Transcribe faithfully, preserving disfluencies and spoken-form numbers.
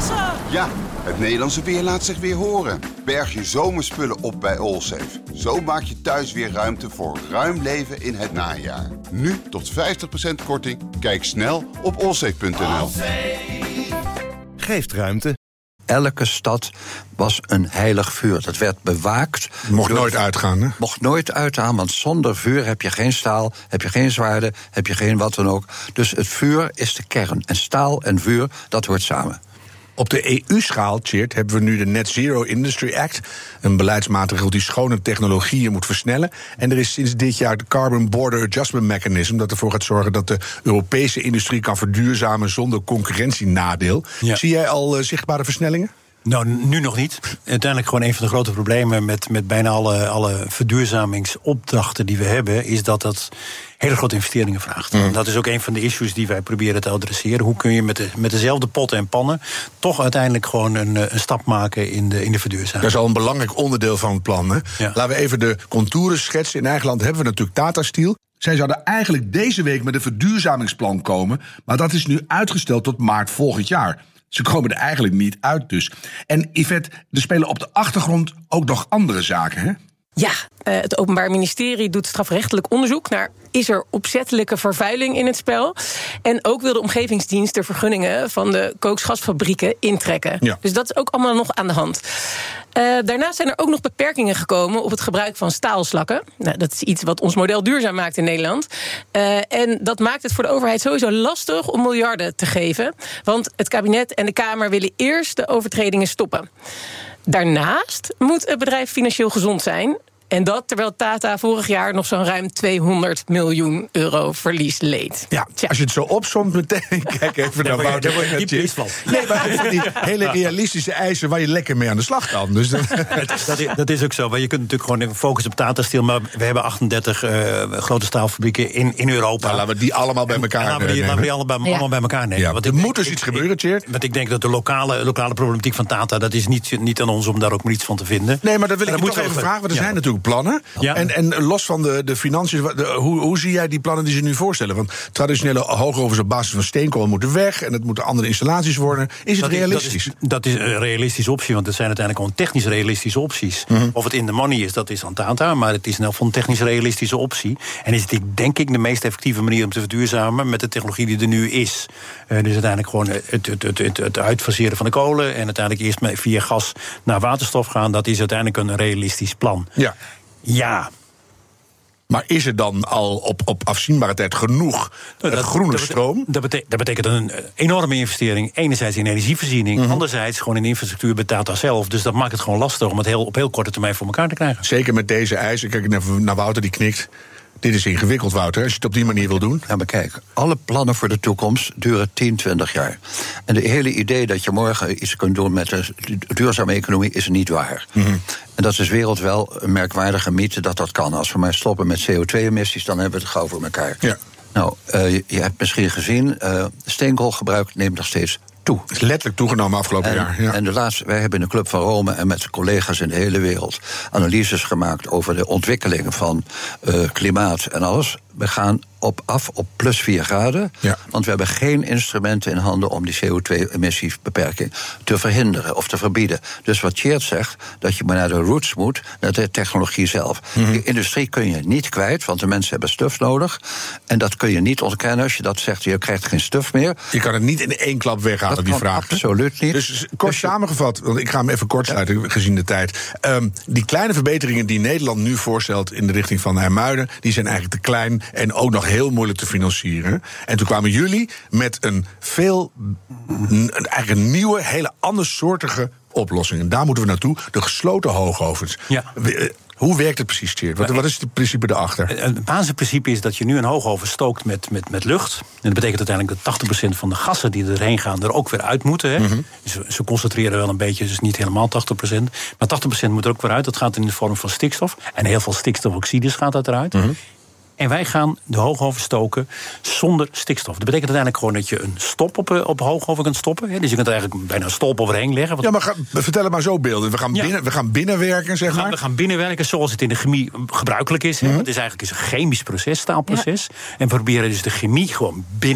Massa! Ja, het Nederlandse weer laat zich weer horen. Berg je zomerspullen op bij Allsafe. Zo maak je thuis weer ruimte voor ruim leven in het najaar. Nu tot vijftig procent korting. Kijk snel op allsafe punt n l. Geeft ruimte. Elke stad was een heilig vuur. Dat werd bewaakt. Mocht nooit uitgaan, hè? Mocht nooit uitgaan, want zonder vuur heb je geen staal, heb je geen zwaarden, heb je geen wat dan ook. Dus het vuur is de kern. En staal en vuur, dat hoort samen. Op de E U-schaal, Tjeerd, hebben we nu de Net Zero Industry Act. Een beleidsmaatregel die schone technologieën moet versnellen. En er is sinds dit jaar de Carbon Border Adjustment Mechanism, dat ervoor gaat zorgen dat de Europese industrie kan verduurzamen zonder concurrentienadeel. Ja. Zie jij al uh, zichtbare versnellingen? Nou, nu nog niet. Uiteindelijk gewoon een van de grote problemen met, met bijna alle, alle verduurzamingsopdrachten die we hebben, is dat dat hele grote investeringen vraagt. Mm. Dat is ook een van de issues die wij proberen te adresseren. Hoe kun je met, de, met dezelfde potten en pannen toch uiteindelijk gewoon een, een stap maken in de, in de verduurzaming? Dat is al een belangrijk onderdeel van het plan, hè? Ja. Laten we even de contouren schetsen. In eigen land hebben we natuurlijk Tata Steel. Zij zouden eigenlijk deze week met een verduurzamingsplan komen, maar dat is nu uitgesteld tot maart volgend jaar. Ze komen er eigenlijk niet uit dus. En Yvette, er spelen op de achtergrond ook nog andere zaken, hè? Ja, uh, het Openbaar Ministerie doet strafrechtelijk onderzoek naar is er opzettelijke vervuiling in het spel. En ook wil de Omgevingsdienst de vergunningen van de kooksgasfabrieken intrekken. Ja. Dus dat is ook allemaal nog aan de hand. Uh, daarnaast zijn er ook nog beperkingen gekomen op het gebruik van staalslakken. Nou, dat is iets wat ons model duurzaam maakt in Nederland. Uh, en dat maakt het voor de overheid sowieso lastig om miljarden te geven. Want het kabinet en de Kamer willen eerst de overtredingen stoppen. Daarnaast moet het bedrijf financieel gezond zijn. En dat terwijl Tata vorig jaar nog zo'n ruim tweehonderd miljoen euro verlies leed. Ja, Tja. Als je het zo opsomt meteen, kijk even naar Wouter. Nee, maar even die hele realistische eisen waar je lekker mee aan de slag kan. Dus dat, dat, is, dat is ook zo. Want je kunt natuurlijk gewoon focussen op Tata Steel, maar we hebben achtendertig uh, grote staalfabrieken in, in Europa. Nou, laten we die allemaal bij elkaar nemen. Laten we die, laten we die allemaal, bij, ja. allemaal bij elkaar nemen. Ja, want er ik, moet dus ik, iets ik, gebeuren, Tjeerd. Want ik denk dat de lokale, lokale problematiek van Tata, dat is niet, niet aan ons om daar ook maar iets van te vinden. Nee, maar dat wil ik je toch even vragen, want er ja. zijn natuurlijk plannen. Ja. En, en los van de, de financiën, de, hoe, hoe zie jij die plannen die ze nu voorstellen? Want traditionele hoogovens op basis van steenkool moeten weg en het moeten andere installaties worden. Is het dat realistisch? Is, dat, is, dat is een realistische optie, want het zijn uiteindelijk gewoon technisch realistische opties. Mm-hmm. Of het in de money is, dat is aan Tata, maar het is in elk geval een technisch realistische optie. En is het denk ik de meest effectieve manier om te verduurzamen met de technologie die er nu is. Uh, dus uiteindelijk gewoon het, het, het, het, het uitfaseren van de kolen en uiteindelijk eerst via gas naar waterstof gaan. Dat is uiteindelijk een realistisch plan. Ja. Ja. Maar is er dan al op, op afzienbare tijd genoeg uh, dat, groene dat stroom? Dat betekent, dat betekent een enorme investering. Enerzijds in energievoorziening, mm-hmm. anderzijds gewoon in infrastructuur bij Tata zelf. Dus dat maakt het gewoon lastig om het heel, op heel korte termijn voor elkaar te krijgen. Zeker met deze eisen. Kijk naar, naar Wouter, die knikt. Dit is ingewikkeld, Wouter, als je het op die manier wil doen. Ja, maar kijk, alle plannen voor de toekomst duren tien, twintig jaar. En de hele idee dat je morgen iets kunt doen met de duurzame economie is niet waar. Mm-hmm. En dat is wereldwijd een merkwaardige mythe dat dat kan. Als we maar stoppen met C O twee emissies, dan hebben we het gauw voor elkaar. Ja. Nou, uh, je, je hebt misschien gezien, uh, steenkoolgebruik neemt nog steeds toe. Het is letterlijk toegenomen afgelopen en, jaar. Ja. En de laatste, wij hebben in de Club van Rome en met collega's in de hele wereld analyses gemaakt over de ontwikkelingen van uh, klimaat en alles. We gaan op af op plus vier graden. Ja. Want we hebben geen instrumenten in handen om die C O twee emissiebeperking te verhinderen of te verbieden. Dus wat Tjeerd zegt, dat je maar naar de roots moet, naar de technologie zelf. Mm-hmm. De industrie kun je niet kwijt, want de mensen hebben stuf nodig. En dat kun je niet ontkennen als je dat zegt, je krijgt geen stuf meer. Je kan het niet in één klap weghalen, die vraag. Absoluut niet. Dus kort dus samengevat, want ik ga hem even kort sluiten, ja. gezien de tijd. Um, die kleine verbeteringen die Nederland nu voorstelt in de richting van IJmuiden, die zijn eigenlijk te klein en ook nog heel moeilijk te financieren. En toen kwamen jullie met een veel, een, eigenlijk een nieuwe, hele andersoortige oplossing. En daar moeten we naartoe, de gesloten hoogovens. Ja. Hoe werkt het precies, Tjeerd? Wat, wat is het principe daarachter? Het basisprincipe is dat je nu een hoogoven stookt met, met, met lucht. En dat betekent uiteindelijk dat tachtig procent van de gassen die erheen gaan er ook weer uit moeten. Hè? Mm-hmm. Dus ze concentreren wel een beetje, dus niet helemaal tachtig procent. Maar tachtig procent moet er ook weer uit. Dat gaat in de vorm van stikstof. En heel veel stikstofoxides gaat dat eruit. Mm-hmm. En wij gaan de hoogoven stoken zonder stikstof. Dat betekent uiteindelijk gewoon dat je een stop op, op hoogoven kunt stoppen. Hè? Dus je kunt er eigenlijk bijna een stolp overheen leggen. Ja, maar ga, vertel het maar zo beelden. We gaan, ja. binnen, we gaan binnenwerken, zeg we gaan, maar. We gaan binnenwerken zoals het in de chemie gebruikelijk is. Mm-hmm. Het is eigenlijk een chemisch proces, staalproces. Ja. En we proberen dus de chemie gewoon binnen